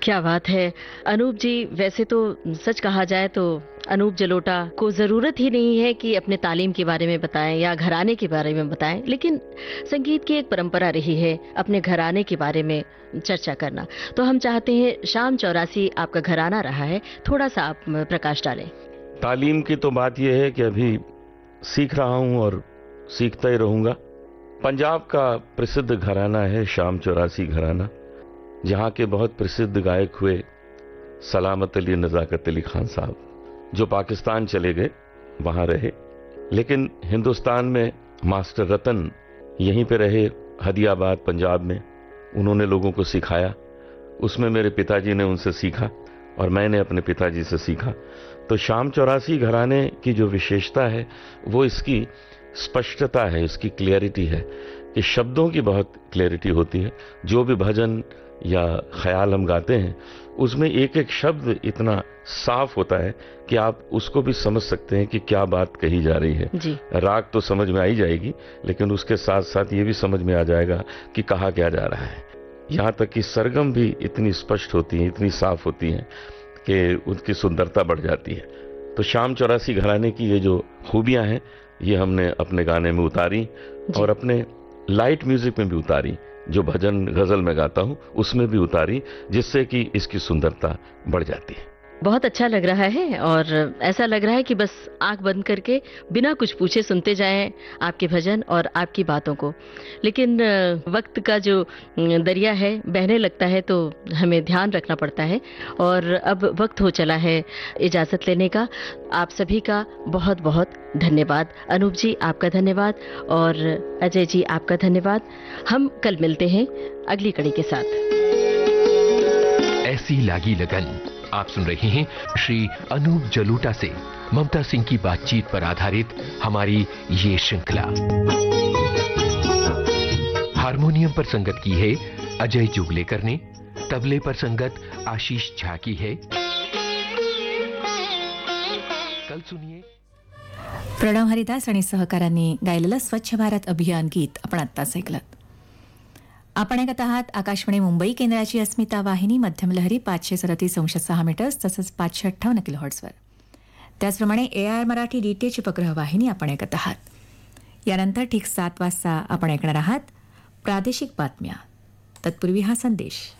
क्या बात है अनूप जी। वैसे तो सच कहा जाए तो अनूप जलोटा को जरूरत ही नहीं है कि अपने तालीम के बारे में बताएं या घराने के बारे में बताएं, लेकिन संगीत की एक परंपरा रही है अपने घराने के बारे में चर्चा करना। तो हम चाहते हैं, शाम 84 आपका घराना रहा है, थोड़ा सा आप प्रकाश डालें। तालीम की तो बात यह है कि अभी सीख रहा हूं और सीखता ही रहूंगा। पंजाब का प्रसिद्ध घराना है शाम 84 घराना, जहां के बहुत प्रसिद्ध गायक हुए सलामत अली नज़ाकत अली खान साहब, जो पाकिस्तान चले गए, वहां रहे, लेकिन हिंदुस्तान में मास्टर रतन यहीं पे रहे, हदियाबाद पंजाब में। उन्होंने लोगों को सिखाया, उसमें मेरे पिताजी ने उनसे सीखा और मैंने अपने पिताजी से सीखा। तो शाम 84 घराने की जो विशेषता है वो इसकी स्पष्टता है, इसकी क्लियरिटी है कि शब्दों की बहुत क्लियरिटी होती है। जो भी भजन या ख्याल हम गाते हैं उसमें एक एक शब्द इतना साफ होता है कि आप उसको भी समझ सकते हैं कि क्या बात कही जा रही है जी। राग तो समझ में आ ही जाएगी, लेकिन उसके साथ साथ ये भी समझ में आ जाएगा कि कहा क्या जा रहा है। यहाँ तक कि सरगम भी इतनी स्पष्ट होती हैं, इतनी साफ होती हैं कि उनकी सुंदरता बढ़ जाती है। तो शाम 84 घराने की ये जो खूबियां हैं ये हमने अपने गाने में उतारी और अपने लाइट म्यूजिक में भी उतारी, जो भजन गजल में गाता हूं उसमें भी उतारी, जिससे कि इसकी सुंदरता बढ़ जाती है। बहुत अच्छा लग रहा है और ऐसा लग रहा है कि बस आंख बंद करके बिना कुछ पूछे सुनते जाएं आपके भजन और आपकी बातों को। लेकिन वक्त का जो दरिया है बहने लगता है, तो हमें ध्यान रखना पड़ता है और अब वक्त हो चला है इजाजत लेने का। आप सभी का बहुत बहुत धन्यवाद। अनूप जी आपका धन्यवाद और अजय जी आपका धन्यवाद। हम कल मिलते हैं अगली कड़ी के साथ। ऐसी लागी लगन आप सुन रहे हैं श्री अनूप जलोटा से ममता सिंह की बातचीत पर आधारित हमारी ये श्रृंखला। हारमोनियम पर संगत की है अजय जुगलेकर ने, तबले पर संगत आशीष झा की है। कल सुनिए प्रणव हरिदास आणि सहकाऱ्यांनी गायलेलं स्वच्छ भारत अभियान गीत आपण आत्ताच ऐकलं। आपण ऐकत आहात आकाशवाणी मुंबई केंद्राची अस्मिता वाहिनी, मध्यमलहरी 537.6 मीटर्स तसंच 558 किलोहर्ट्झवर। त्याचप्रमाणे AIR मराठी DTH उपग्रह वाहिनी आपण ऐकत आहात। यानंतर ठीक 7 वाजता आपण ऐकणार आहात प्रादेशिक बातम्या, तत्पूर्वी हा संदेश।